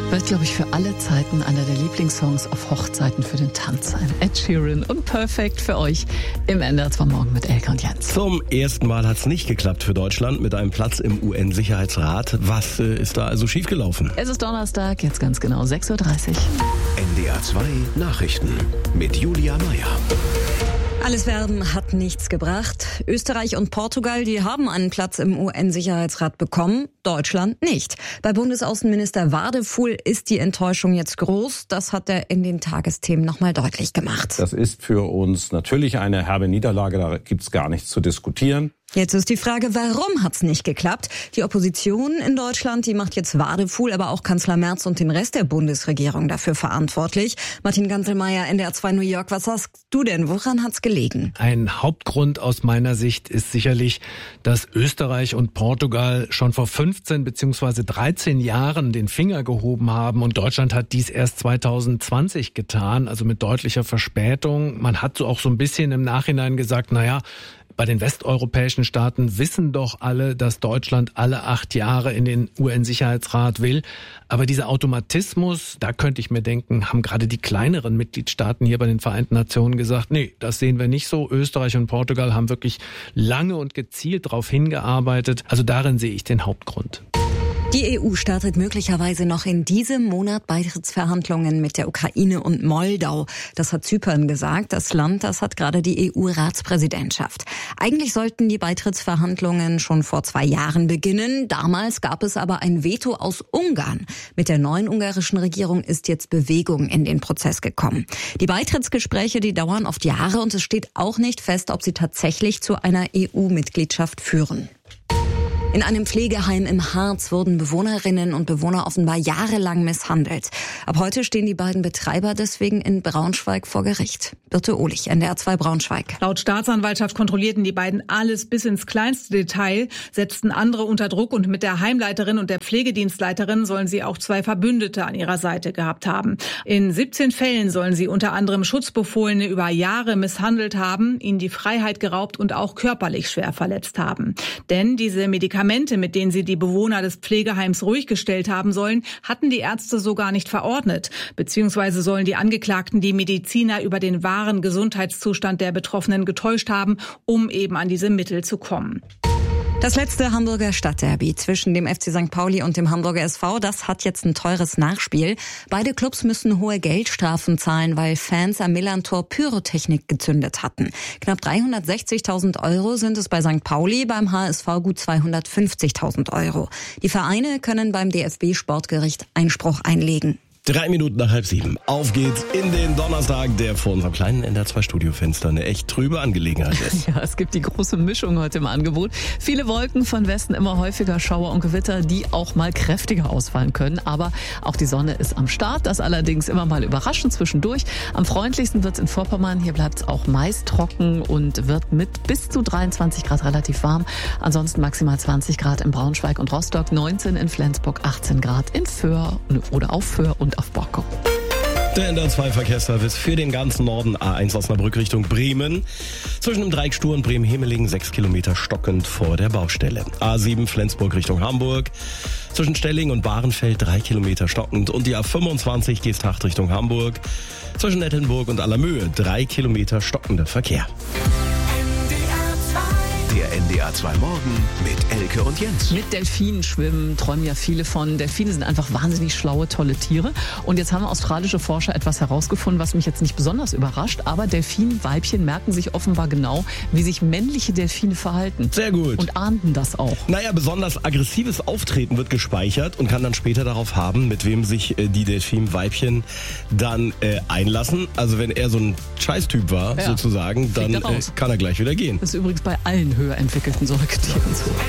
Wird, glaube ich, für alle Zeiten einer der Lieblingssongs auf Hochzeiten für den Tanz sein. Ed Sheeran und Perfect für euch im NDR 2 Morgen mit Elke und Jens. Zum ersten Mal hat es nicht geklappt für Deutschland mit einem Platz im UN-Sicherheitsrat. Was ist da also schiefgelaufen? Es ist Donnerstag, jetzt ganz genau 6.30 Uhr. NDR 2 Nachrichten mit Julia Meyer. Alles Werben hat nichts gebracht. Österreich und Portugal, die haben einen Platz im UN-Sicherheitsrat bekommen, Deutschland nicht. Bei Bundesaußenminister Wadefuhl ist die Enttäuschung jetzt groß. Das hat er in den Tagesthemen nochmal deutlich gemacht. Das ist für uns natürlich eine herbe Niederlage, da gibt's gar nichts zu diskutieren. Jetzt ist die Frage, warum hat's nicht geklappt? Die Opposition in Deutschland, die macht jetzt Wadefuhl, aber auch Kanzler Merz und den Rest der Bundesregierung dafür verantwortlich. Martin Ganselmeier, NDR 2 New York, was sagst du denn? Woran hat's gelegen? Ein Hauptgrund aus meiner Sicht ist sicherlich, dass Österreich und Portugal schon vor 15 bzw. 13 Jahren den Finger gehoben haben und Deutschland hat dies erst 2020 getan, also mit deutlicher Verspätung. Man hat so auch so ein bisschen im Nachhinein gesagt, bei den westeuropäischen Staaten wissen doch alle, dass Deutschland alle 8 Jahre in den UN-Sicherheitsrat will. Aber dieser Automatismus, da könnte ich mir denken, haben gerade die kleineren Mitgliedstaaten hier bei den Vereinten Nationen gesagt, nee, das sehen wir nicht so. Österreich und Portugal haben wirklich lange und gezielt darauf hingearbeitet. Also darin sehe ich den Hauptgrund. Die EU startet möglicherweise noch in diesem Monat Beitrittsverhandlungen mit der Ukraine und Moldau. Das hat Zypern gesagt. Das Land, das hat gerade die EU-Ratspräsidentschaft. Eigentlich sollten die Beitrittsverhandlungen schon vor 2 Jahren beginnen. Damals gab es aber ein Veto aus Ungarn. Mit der neuen ungarischen Regierung ist jetzt Bewegung in den Prozess gekommen. Die Beitrittsgespräche, die dauern oft Jahre und es steht auch nicht fest, ob sie tatsächlich zu einer EU-Mitgliedschaft führen. In einem Pflegeheim im Harz wurden Bewohnerinnen und Bewohner offenbar jahrelang misshandelt. Ab heute stehen die beiden Betreiber deswegen in Braunschweig vor Gericht. Birte Ohlich, NDR 2 Braunschweig. Laut Staatsanwaltschaft kontrollierten die beiden alles bis ins kleinste Detail, setzten andere unter Druck und mit der Heimleiterin und der Pflegedienstleiterin sollen sie auch 2 Verbündete an ihrer Seite gehabt haben. In 17 Fällen sollen sie unter anderem Schutzbefohlene über Jahre misshandelt haben, ihnen die Freiheit geraubt und auch körperlich schwer verletzt haben. Denn diese Medikamente, mit denen sie die Bewohner des Pflegeheims ruhig gestellt haben sollen, hatten die Ärzte so gar nicht verordnet. Beziehungsweise sollen die Angeklagten die Mediziner über den wahren Gesundheitszustand der Betroffenen getäuscht haben, um eben an diese Mittel zu kommen. Das letzte Hamburger Stadtderby zwischen dem FC St. Pauli und dem Hamburger SV, das hat jetzt ein teures Nachspiel. Beide Clubs müssen hohe Geldstrafen zahlen, weil Fans am Millantor Pyrotechnik gezündet hatten. Knapp 360.000 Euro sind es bei St. Pauli, beim HSV gut 250.000 Euro. Die Vereine können beim DFB-Sportgericht Einspruch einlegen. 3 Minuten nach 6:30. Auf geht's in den Donnerstag, der vor unserem kleinen NDR 2 Studiofenster eine echt trübe Angelegenheit ist. Ja, es gibt die große Mischung heute im Angebot. Viele Wolken, von Westen immer häufiger Schauer und Gewitter, die auch mal kräftiger ausfallen können. Aber auch die Sonne ist am Start, das allerdings immer mal überraschend zwischendurch. Am freundlichsten wird's in Vorpommern. Hier bleibt's auch meist trocken und wird mit bis zu 23 Grad relativ warm. Ansonsten maximal 20 Grad in Braunschweig und Rostock, 19 in Flensburg, 18 Grad in Föhr oder auf Föhr und auf Borkum. Der NDR 2 Verkehrsservice für den ganzen Norden, A1 Osnabrück Richtung Bremen. Zwischen dem Dreieck Stur und Bremen-Hemeling 6 Kilometer stockend vor der Baustelle. A7 Flensburg Richtung Hamburg. Zwischen Stelling und Bahrenfeld 3 Kilometer stockend. Und die A25 Geesthacht Richtung Hamburg. Zwischen Nettelnburg und Allermöhe 3 Kilometer stockender Verkehr. Der NDR 2 Morgen mit Elke und Jens. Mit Delfinen schwimmen träumen ja viele von. Delfine sind einfach wahnsinnig schlaue, tolle Tiere. Und jetzt haben australische Forscher etwas herausgefunden, was mich jetzt nicht besonders überrascht. Aber Delfinweibchen merken sich offenbar genau, wie sich männliche Delfine verhalten. Sehr gut. Und ahnden das auch. Besonders aggressives Auftreten wird gespeichert und kann dann später darauf haben, mit wem sich die Delfinweibchen dann einlassen. Also wenn er so ein Scheißtyp war, sozusagen, dann kann er gleich wieder gehen. Das ist übrigens bei allen höher entwickelten Säugetieren so.